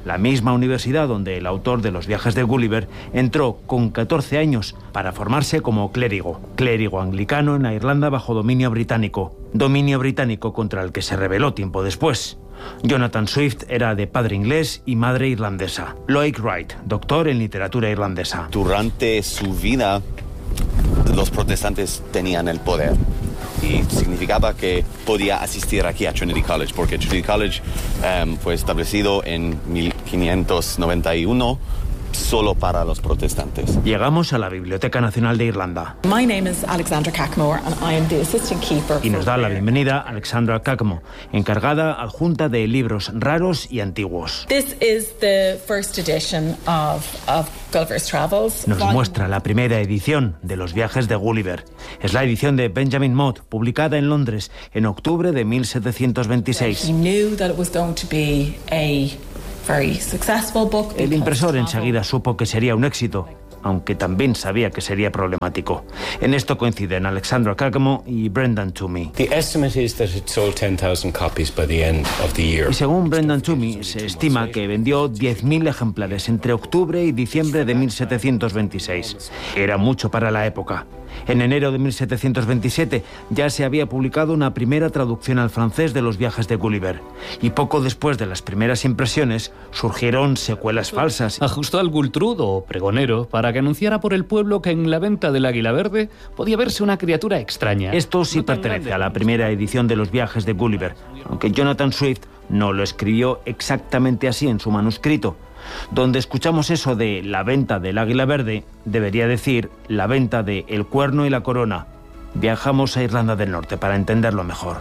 la misma universidad donde el autor de Los viajes de Gulliver entró con 14 años para formarse como clérigo anglicano en la Irlanda bajo dominio británico contra el que se rebeló tiempo después. Jonathan Swift era de padre inglés y madre irlandesa. Loic Wright, doctor en literatura irlandesa. Durante su vida, los protestantes tenían el poder y significaba que podía asistir aquí a Trinity College, porque Trinity College fue establecido en 1591 solo para los protestantes. Llegamos a la Biblioteca Nacional de Irlanda. My name is Alexandra Cackmore and I am the assistant keeper. Y nos da la bienvenida Alexandra Cackmore, encargada adjunta de libros raros y antiguos. This is the first edition of Gulliver's Travels. Nos muestra la primera edición de Los viajes de Gulliver. Es la edición de Benjamin Mott, publicada en Londres en octubre de 1726. He knew that it was going to be a very successful book. El impresor enseguida supo que sería un éxito, aunque también sabía que sería problemático. En esto coinciden Alexandra Cackmore y Brendan Toomey. The estimate is that it sold 10,000 copies by the end of the year. Y según Brendan Toomey, se estima que vendió 10.000 ejemplares entre octubre y diciembre de 1726. Era mucho para la época. En enero de 1727 ya se había publicado una primera traducción al francés de Los viajes de Gulliver. Y poco después de las primeras impresiones surgieron secuelas falsas. Ajustó al Gultrud o pregonero para que anunciara por el pueblo que en la venta del Águila Verde podía verse una criatura extraña. Esto sí pertenece a la primera edición de Los viajes de Gulliver, aunque Jonathan Swift no lo escribió exactamente así en su manuscrito. Donde escuchamos eso de la venta del Águila Verde, debería decir la venta de El cuerno y la corona. Viajamos a Irlanda del Norte para entenderlo mejor.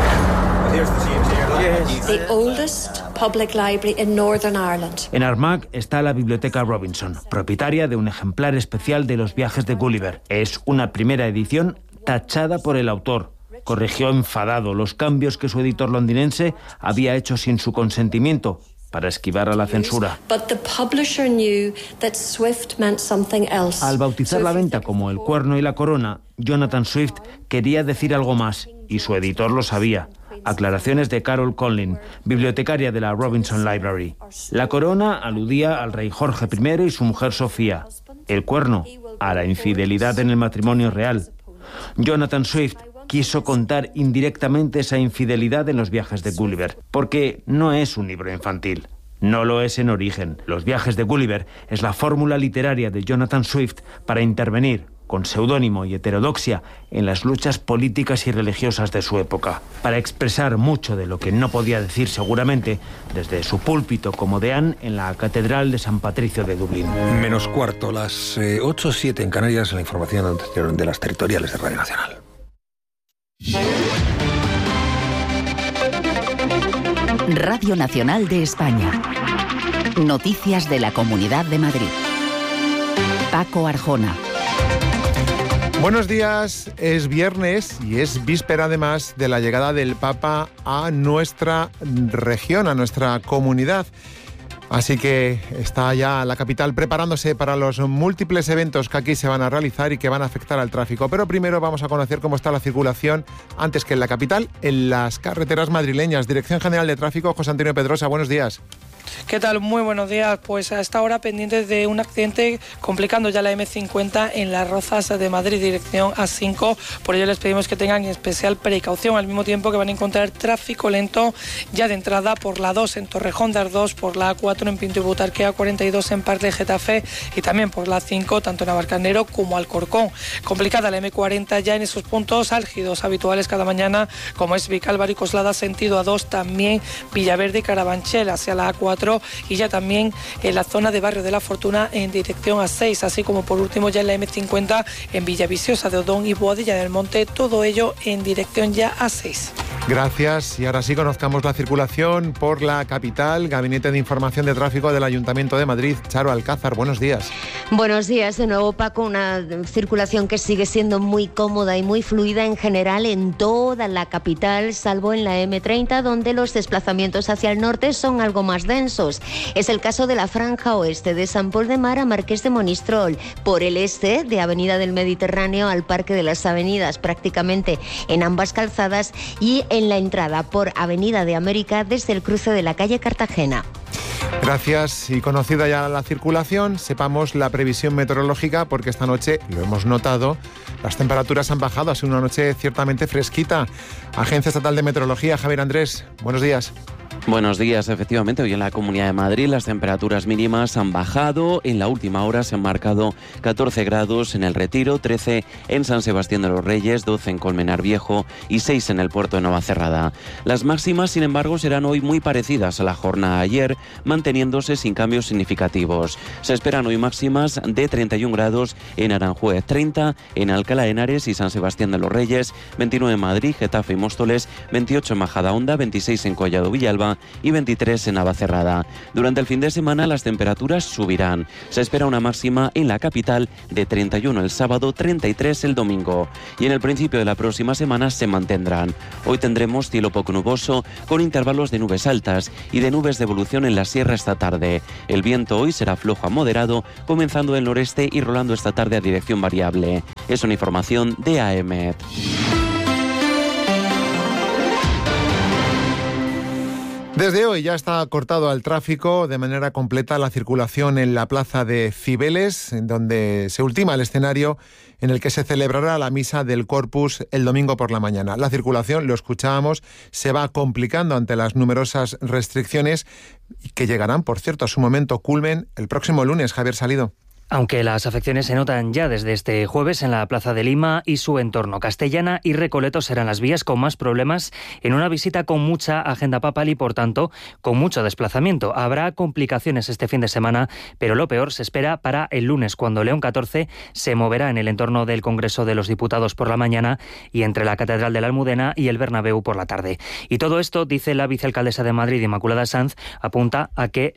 The oldest public library in Northern Ireland. En Armagh está la Biblioteca Robinson, propietaria de un ejemplar especial de Los viajes de Gulliver. Es una primera edición tachada por el autor. Corrigió enfadado los cambios que su editor londinense había hecho sin su consentimiento, para esquivar a la censura. Al bautizar la venta como El cuerno y la corona, Jonathan Swift quería decir algo más, y su editor lo sabía. Aclaraciones de Carol Conlin, bibliotecaria de la Robinson Library. La corona aludía al rey Jorge I y su mujer Sofía. El cuerno, a la infidelidad en el matrimonio real. Jonathan Swift quiso contar indirectamente esa infidelidad en Los viajes de Gulliver, porque no es un libro infantil. No lo es en origen. Los viajes de Gulliver es la fórmula literaria de Jonathan Swift para intervenir, con seudónimo y heterodoxia, en las luchas políticas y religiosas de su época, para expresar mucho de lo que no podía decir seguramente desde su púlpito como deán en la Catedral de San Patricio de Dublín. Menos cuarto, las 8:07 en Canarias, la información de las territoriales de Radio Nacional. Radio Nacional de España. Noticias de la Comunidad de Madrid. Paco Arjona. Buenos días, es viernes y es víspera además de la llegada del Papa a nuestra región, a nuestra comunidad. Así que está ya la capital preparándose para los múltiples eventos que aquí se van a realizar y que van a afectar al tráfico. Pero primero vamos a conocer cómo está la circulación, antes que en la capital, en las carreteras madrileñas. Dirección General de Tráfico, José Antonio Pedrosa, buenos días. ¿Qué tal? Muy buenos días. Pues a esta hora pendientes de un accidente complicando ya la M50 en Las Rozas de Madrid, dirección A5. Por ello les pedimos que tengan especial precaución, al mismo tiempo que van a encontrar tráfico lento ya de entrada por la 2 en Torrejón de Ardoz, por la A4 en Pinto y Butarque, A42 en Parque de Getafe y también por la 5 tanto en Navalcarnero como Alcorcón. Complicada la M40 ya en esos puntos álgidos habituales cada mañana, como es Vicálvaro y Coslada sentido A2, también Villaverde y Carabanchel hacia la A4 y ya también en la zona de Barrio de la Fortuna en dirección A6, así como por último ya en la M50 en Villaviciosa de Odón y Boadilla del Monte, todo ello en dirección ya A6. Gracias. Y ahora sí conozcamos la circulación por la capital. Gabinete de Información de Tráfico del Ayuntamiento de Madrid. Charo Alcázar, buenos días. Buenos días de nuevo, Paco. Una circulación que sigue siendo muy cómoda y muy fluida en general en toda la capital, salvo en la M30, donde los desplazamientos hacia el norte son algo más densos. Es el caso de la franja oeste de Sant Pol de Mar a Marqués de Monistrol, por el este de Avenida del Mediterráneo al Parque de las Avenidas, prácticamente en ambas calzadas, y en la entrada por Avenida de América desde el cruce de la calle Cartagena. Gracias. Y conocida ya la circulación, sepamos la previsión meteorológica, porque esta noche, lo hemos notado, las temperaturas han bajado. Ha sido una noche ciertamente fresquita. Agencia Estatal de Meteorología, Javier Andrés, buenos días. Buenos días, efectivamente, hoy en la Comunidad de Madrid las temperaturas mínimas han bajado. En la última hora se han marcado 14 grados en El Retiro, 13 en San Sebastián de los Reyes, 12 en Colmenar Viejo y 6 en el puerto de Navacerrada. Las máximas, sin embargo, serán hoy muy parecidas a la jornada de ayer, manteniéndose sin cambios significativos. Se esperan hoy máximas de 31 grados en Aranjuez, 30 en Alcalá de Henares y San Sebastián de los Reyes, 29 en Madrid, Getafe y Móstoles, 28 en Majadahonda, 26 en Collado Villalba y 23 en Navacerrada. Durante el fin de semana las temperaturas subirán. Se espera una máxima en la capital de 31 el sábado, 33 el domingo. Y en el principio de la próxima semana se mantendrán. Hoy tendremos cielo poco nuboso con intervalos de nubes altas y de nubes de evolución en la sierra esta tarde. El viento hoy será flojo a moderado, comenzando del noreste y rolando esta tarde a dirección variable. Es una información de AEMET. Desde hoy ya está cortado al tráfico de manera completa la circulación en la plaza de Cibeles, en donde se ultima el escenario en el que se celebrará la misa del Corpus el domingo por la mañana. La circulación, lo escuchábamos, se va complicando ante las numerosas restricciones que llegarán, por cierto, a su momento culmen el próximo lunes. Javier Salido. Aunque las afecciones se notan ya desde este jueves en la Plaza de Lima y su entorno, Castellana y Recoleto serán las vías con más problemas en una visita con mucha agenda papal y, por tanto, con mucho desplazamiento. Habrá complicaciones este fin de semana, pero lo peor se espera para el lunes, cuando León XIV se moverá en el entorno del Congreso de los Diputados por la mañana y entre la Catedral de la Almudena y el Bernabéu por la tarde. Y todo esto, dice la vicealcaldesa de Madrid, Inmaculada Sanz, apunta a que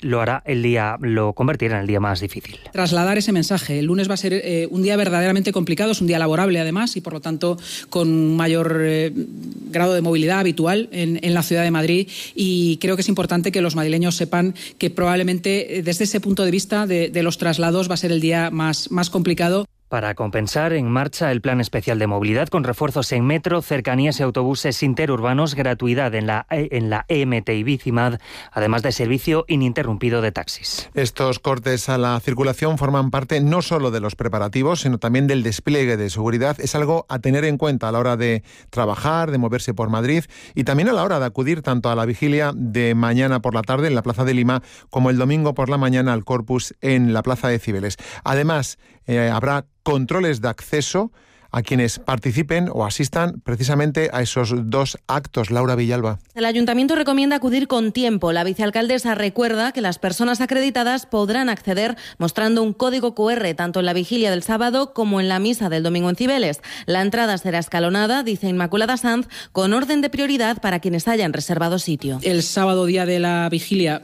lo convertirá en el día más difícil. Trasladar ese mensaje. El lunes va a ser un día verdaderamente complicado, es un día laborable además y por lo tanto con un mayor grado de movilidad habitual en la ciudad de Madrid, y creo que es importante que los madrileños sepan que probablemente desde ese punto de vista de los traslados va a ser el día más complicado. Para compensar, en marcha el Plan Especial de Movilidad con refuerzos en metro, cercanías y autobuses interurbanos, gratuidad en la EMT y Bicimad, además de servicio ininterrumpido de taxis. Estos cortes a la circulación forman parte no solo de los preparativos, sino también del despliegue de seguridad. Es algo a tener en cuenta a la hora de trabajar, de moverse por Madrid y también a la hora de acudir tanto a la vigilia de mañana por la tarde en la Plaza de Lima como el domingo por la mañana al Corpus en la Plaza de Cibeles. Además, habrá controles de acceso a quienes participen o asistan precisamente a esos dos actos. Laura Villalba. El Ayuntamiento recomienda acudir con tiempo. La vicealcaldesa recuerda que las personas acreditadas podrán acceder mostrando un código QR tanto en la vigilia del sábado como en la misa del domingo en Cibeles. La entrada será escalonada, dice Inmaculada Sanz, con orden de prioridad para quienes hayan reservado sitio. El sábado, día de la vigilia,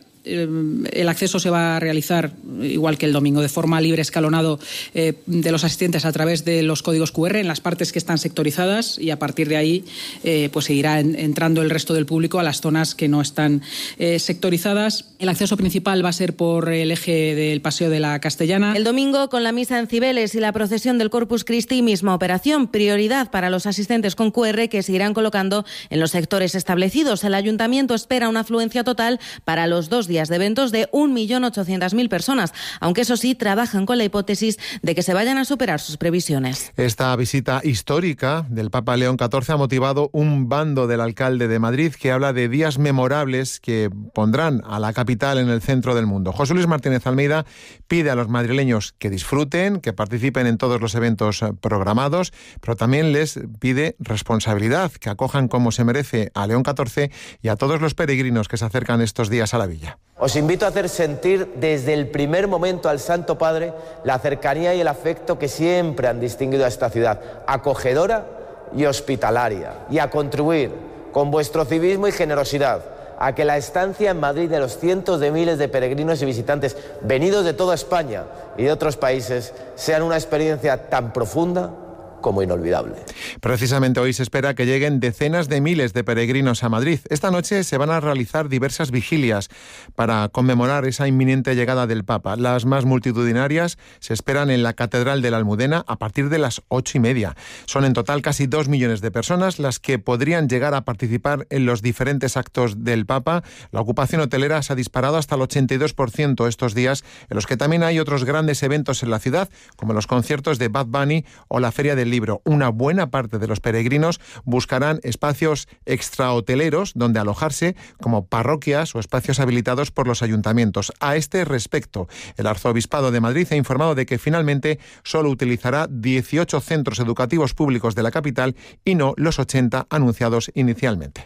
el acceso se va a realizar, igual que el domingo, de forma libre, escalonado de los asistentes a través de los códigos QR en las partes que están sectorizadas, y a partir de ahí pues seguirá entrando el resto del público a las zonas que no están sectorizadas. El acceso principal va a ser por el eje del Paseo de la Castellana. El domingo, con la misa en Cibeles y la procesión del Corpus Christi, misma operación, prioridad para los asistentes con QR que se irán colocando en los sectores establecidos. El Ayuntamiento espera una afluencia total para los 2 días de eventos de 1.800.000 personas, aunque eso sí, trabajan con la hipótesis de que se vayan a superar sus previsiones. Esta visita histórica del Papa León XIV ha motivado un bando del alcalde de Madrid que habla de días memorables que pondrán a la capital en el centro del mundo. José Luis Martínez Almeida pide a los madrileños que disfruten, que participen en todos los eventos programados, pero también les pide responsabilidad, que acojan como se merece a León XIV y a todos los peregrinos que se acercan estos días a la villa. Os invito a hacer sentir desde el primer momento al Santo Padre la cercanía y el afecto que siempre han distinguido a esta ciudad, acogedora y hospitalaria, y a contribuir con vuestro civismo y generosidad a que la estancia en Madrid de los cientos de miles de peregrinos y visitantes venidos de toda España y de otros países sean una experiencia tan profunda como inolvidable. Precisamente hoy se espera que lleguen decenas de miles de peregrinos a Madrid. Esta noche se van a realizar diversas vigilias para conmemorar esa inminente llegada del Papa. Las más multitudinarias se esperan en la Catedral de la Almudena a partir de las 8:30. Son en total casi 2 millones de personas las que podrían llegar a participar en los diferentes actos del Papa. La ocupación hotelera se ha disparado hasta el 82% estos días, en los que también hay otros grandes eventos en la ciudad, como los conciertos de Bad Bunny o la Feria del Libro. Una buena parte de los peregrinos buscarán espacios extrahoteleros donde alojarse, como parroquias o espacios habilitados por los ayuntamientos. A este respecto, el Arzobispado de Madrid ha informado de que finalmente solo utilizará 18 centros educativos públicos de la capital y no los 80 anunciados inicialmente.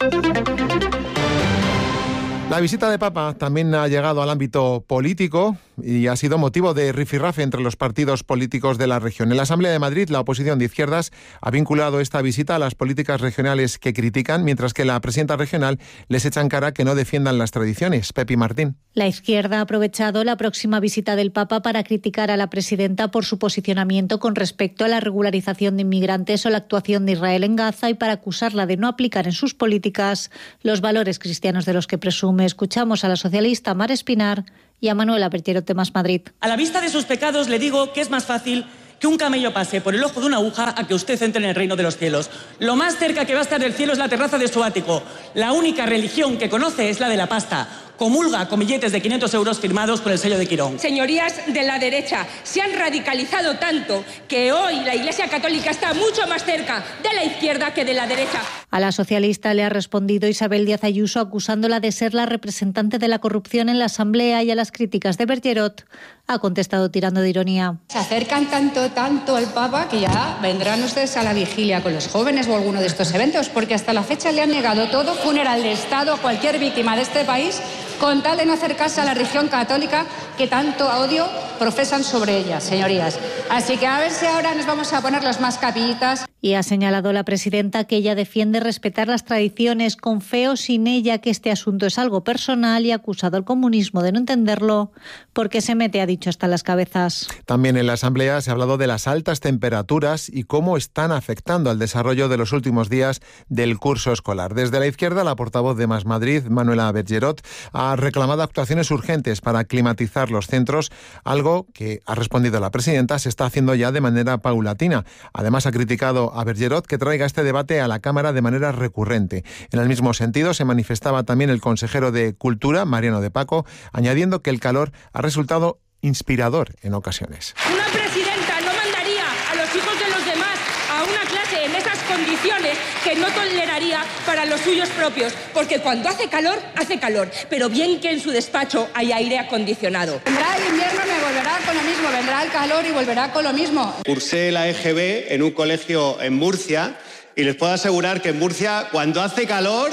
La visita de Papa también ha llegado al ámbito político y ha sido motivo de rifirrafe entre los partidos políticos de la región. En la Asamblea de Madrid, la oposición de izquierdas ha vinculado esta visita a las políticas regionales que critican, mientras que la presidenta regional les echa en cara que no defiendan las tradiciones. Pepi Martín. La izquierda ha aprovechado la próxima visita del Papa para criticar a la presidenta por su posicionamiento con respecto a la regularización de inmigrantes o la actuación de Israel en Gaza y para acusarla de no aplicar en sus políticas los valores cristianos de los que presume. Escuchamos a la socialista Mar Espinar y a Manuela Bergerot de Más Madrid. A la vista de sus pecados le digo que es más fácil que un camello pase por el ojo de una aguja a que usted entre en el reino de los cielos. Lo más cerca que va a estar del cielo es la terraza de su ático. La única religión que conoce es la de la pasta. Comulga con billetes de 500 euros firmados con el sello de Quirón. Señorías de la derecha, se han radicalizado tanto que hoy la Iglesia Católica está mucho más cerca de la izquierda que de la derecha. A la socialista le ha respondido Isabel Díaz Ayuso acusándola de ser la representante de la corrupción en la Asamblea, y a las críticas de Bergerot ha contestado tirando de ironía. Se acercan tanto al Papa que ya vendrán ustedes a la vigilia con los jóvenes o alguno de estos eventos, porque hasta la fecha le han negado todo funeral de Estado a cualquier víctima de este país con tal de no acercarse a la religión católica que tanto odio profesan sobre ella, señorías. Así que a ver si ahora nos vamos a poner los más capillitas. Y ha señalado la presidenta que ella defiende respetar las tradiciones, con fe o sin ella, que este asunto es algo personal, y ha acusado al comunismo de no entenderlo porque se mete, ha dicho, hasta las cabezas. También en la Asamblea se ha hablado de las altas temperaturas y cómo están afectando al desarrollo de los últimos días del curso escolar. Desde la izquierda, la portavoz de Más Madrid, Manuela Bergerot, ha reclamado actuaciones urgentes para climatizar los centros, algo que, ha respondido la presidenta, se está haciendo ya de manera paulatina. Además, ha criticado a Bergerot que traiga este debate a la Cámara de manera recurrente. En el mismo sentido, se manifestaba también el consejero de Cultura, Mariano de Paco, añadiendo que el calor ha resultado inspirador en ocasiones. Una presidenta no mandaría a los hijos de los demás a una clase en esas condiciones que no toleraría para los suyos propios, porque cuando hace calor, pero bien que en su despacho hay aire acondicionado. Vendrá el invierno y me volverá con lo mismo, vendrá el calor y volverá con lo mismo. Cursé la EGB en un colegio en Murcia y les puedo asegurar que en Murcia cuando hace calor,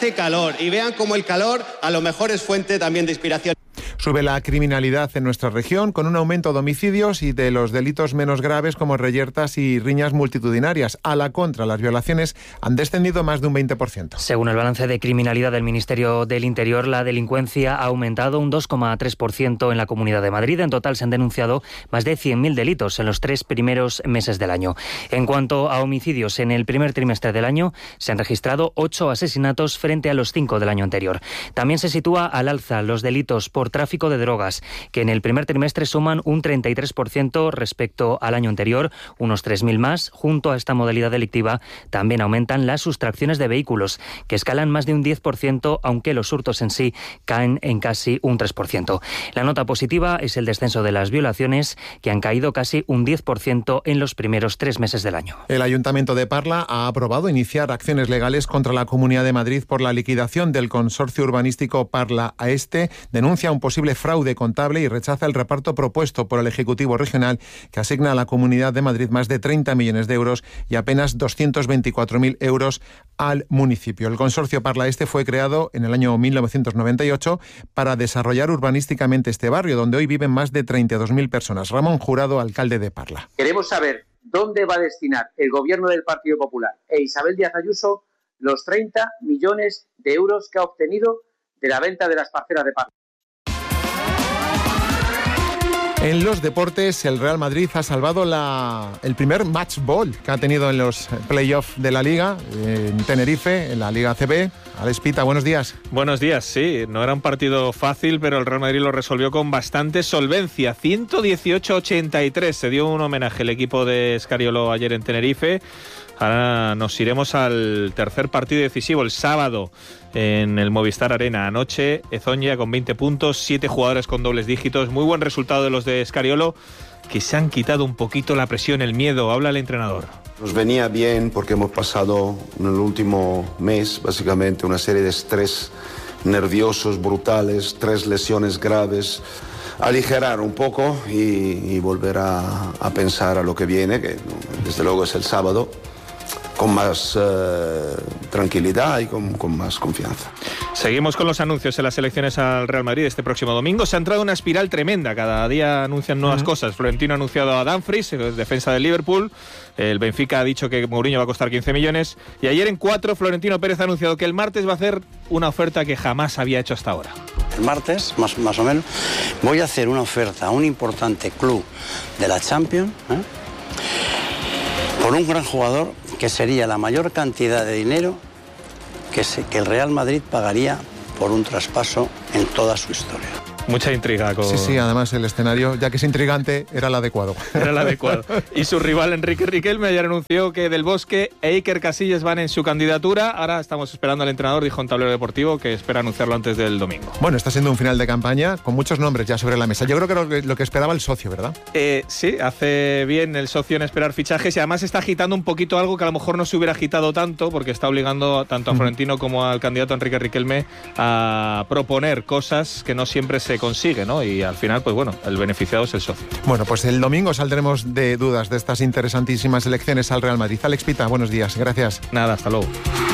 y vean cómo el calor a lo mejor es fuente también de inspiración. Sube la criminalidad en nuestra región con un aumento de homicidios y de los delitos menos graves como reyertas y riñas multitudinarias. A la contra, las violaciones han descendido más de un 20%. Según el balance de criminalidad del Ministerio del Interior, la delincuencia ha aumentado un 2,3% en la Comunidad de Madrid. En total se han denunciado más de 100.000 delitos en los 3 primeros meses del año. En cuanto a homicidios, en el primer trimestre del año se han registrado 8 asesinatos frente a los 5 del año anterior. También se sitúa al alza los delitos por tráfico de drogas, que en el primer trimestre suman un 33% respecto al año anterior, unos 3.000 más. Junto a esta modalidad delictiva también aumentan las sustracciones de vehículos, que escalan más de un 10%, aunque los hurtos en sí caen en casi un 3%. La nota positiva es el descenso de las violaciones, que han caído casi un 10% en los primeros 3 meses del año. El Ayuntamiento de Parla ha aprobado iniciar acciones legales contra la Comunidad de Madrid por la liquidación del consorcio urbanístico Parla a Este. Denuncia un posible fraude contable y rechaza el reparto propuesto por el Ejecutivo Regional, que asigna a la Comunidad de Madrid más de 30 millones de euros y apenas 224.000 euros al municipio. El consorcio Parla Este fue creado en el año 1998 para desarrollar urbanísticamente este barrio, donde hoy viven más de 32.000 personas. Ramón Jurado, alcalde de Parla. Queremos saber dónde va a destinar el Gobierno del Partido Popular e Isabel Díaz Ayuso los 30 millones de euros que ha obtenido de la venta de las parcelas de Parla. En los deportes, el Real Madrid ha salvado el primer match ball que ha tenido en los playoffs de la Liga, en Tenerife, en la Liga ACB. Alex Pita, buenos días. Buenos días, sí. No era un partido fácil, pero el Real Madrid lo resolvió con bastante solvencia. 118-83. Se dio un homenaje al equipo de Scariolo ayer en Tenerife. Ahora nos iremos al tercer partido decisivo, el sábado, en el Movistar Arena. Anoche, Ezoña con 20 puntos, 7 jugadores con dobles dígitos. Muy buen resultado de los de Scariolo, que se han quitado un poquito la presión, el miedo. Habla el entrenador. Nos venía bien porque hemos pasado en el último mes, básicamente, una serie de estrés nerviosos brutales, 3 lesiones graves. Aligerar un poco y volver a pensar a lo que viene, que desde luego es el sábado, con más tranquilidad y con más confianza. Seguimos con los anuncios en las elecciones al Real Madrid este próximo domingo. Se ha entrado una espiral tremenda, cada día anuncian nuevas cosas. Florentino ha anunciado a Dumfries, defensa del Liverpool. El Benfica ha dicho que Mourinho va a costar 15 millones. Y ayer en 4, Florentino Pérez ha anunciado que el martes va a hacer una oferta que jamás había hecho hasta ahora. El martes, más o menos, voy a hacer una oferta a un importante club de la Champions, por un gran jugador que sería la mayor cantidad de dinero que el Real Madrid pagaría por un traspaso en toda su historia. Mucha intriga. Sí, además el escenario, ya que es intrigante, era el adecuado. Era el adecuado. Y su rival Enrique Riquelme ayer anunció que Del Bosque e Iker Casillas van en su candidatura. Ahora estamos esperando al entrenador, dijo en Tablero Deportivo, que espera anunciarlo antes del domingo. Bueno, está siendo un final de campaña con muchos nombres ya sobre la mesa. Yo creo que lo que esperaba el socio, ¿verdad? Sí, hace bien el socio en esperar fichajes y además está agitando un poquito algo que a lo mejor no se hubiera agitado tanto, porque está obligando tanto a Florentino como al candidato Enrique Riquelme a proponer cosas que no siempre se consigue, ¿no? Y al final, pues bueno, el beneficiado es el socio. Bueno, pues el domingo saldremos de dudas de estas interesantísimas elecciones al Real Madrid. Alex Pita, buenos días, gracias. Nada, hasta luego.